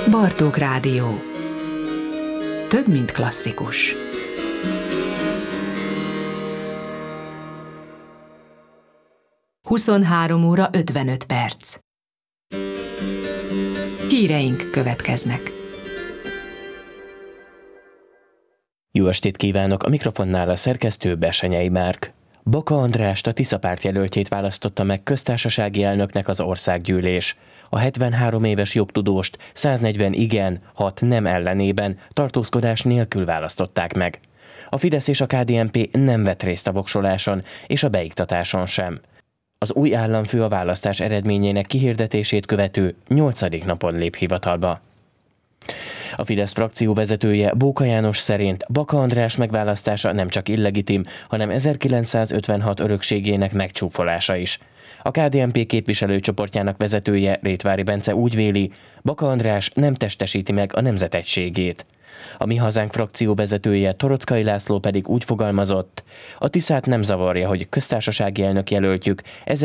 Bartók Rádió. Több, mint klasszikus. Huszonhárom óra 55 perc. Híreink következnek. Jó estét kívánok! A mikrofonnál a szerkesztő Bessenyei Márk. Baka Andrást, a Tisza párt jelöltjét választotta meg köztársasági elnöknek az országgyűlés. A 73 éves jogtudóst 140 igen, 6 nem ellenében tartózkodás nélkül választották meg. A Fidesz és a KDNP nem vett részt a voksoláson és a beiktatáson sem. Az új államfő a választás eredményének kihirdetését követő 8. napon lép hivatalba. A Fidesz frakció vezetője, Bóka János szerint Baka András megválasztása nem csak illegitim, hanem 1956 örökségének megcsúfolása is. A KDNP képviselőcsoportjának vezetője, Rétvári Bence úgy véli, Baka András nem testesíti meg a nemzet egységét. A Mi Hazánk frakció vezetője, Torockai László pedig úgy fogalmazott, a Tiszát nem zavarja, hogy köztársasági elnök jelöltjük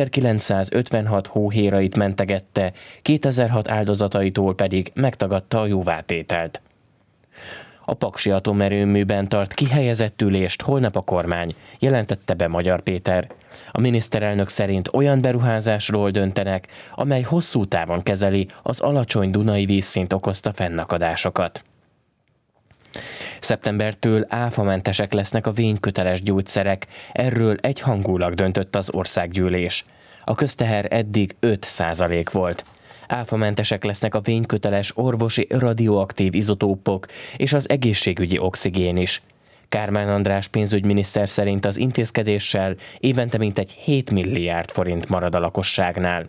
1956 hóhérait mentegette, 2006 áldozataitól pedig megtagadta a jóvátételt. A Paksi atomerőműben tart kihelyezett ülést holnap a kormány, jelentette be Magyar Péter. A miniszterelnök szerint olyan beruházásról döntenek, amely hosszú távon kezeli az alacsony dunai vízszint okozta fennakadásokat. Szeptembertől áfamentesek lesznek a vényköteles gyógyszerek, erről egyhangúlag döntött az országgyűlés. A közteher eddig 5% volt. Áfamentesek lesznek a vényköteles orvosi radioaktív izotópok és az egészségügyi oxigén is. Kármán András pénzügyminiszter szerint az intézkedéssel évente mintegy 7 milliárd forint marad a lakosságnál.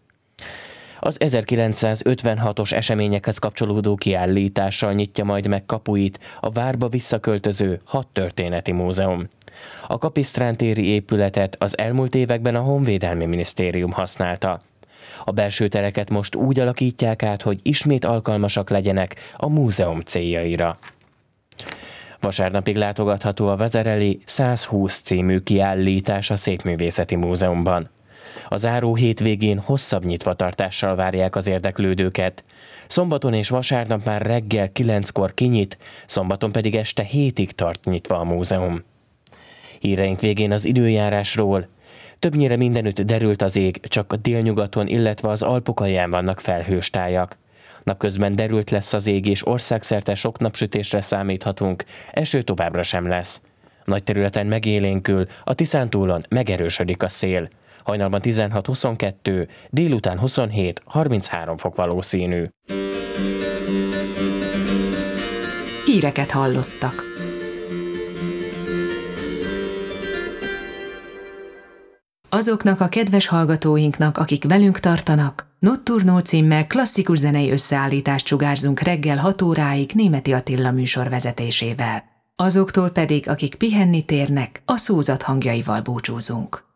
Az 1956-os eseményekhez kapcsolódó kiállítással nyitja majd meg kapuit a várba visszaköltöző hadtörténeti múzeum. A Kapisztrán téri épületet az elmúlt években a Honvédelmi Minisztérium használta. A belső tereket most úgy alakítják át, hogy ismét alkalmasak legyenek a múzeum céljaira. Vasárnapig látogatható a Vasarely 120 című kiállítás a Szépművészeti Múzeumban. A záró hétvégén hosszabb nyitvatartással várják az érdeklődőket. Szombaton és vasárnap már reggel 9-kor kinyit, szombaton pedig este 7-ig tart nyitva a múzeum. Híreink végén az időjárásról. Többnyire mindenütt derült az ég, csak a délnyugaton, illetve az Alpok alján vannak felhős tájak. Napközben derült lesz az ég, és országszerte sok napsütésre számíthatunk, eső továbbra sem lesz. Nagy területen megélénkül, a Tiszántúlon megerősödik a szél. Hajnalban 16-22, délután 27-33 fok valószínű. Híreket hallottak. Azoknak a kedves hallgatóinknak, akik velünk tartanak, Notturno címmel klasszikus zenei összeállítást sugárzunk reggel 6 óráig Németi Attila műsor vezetésével. Azoktól pedig, akik pihenni térnek, a szózat hangjaival búcsúzunk.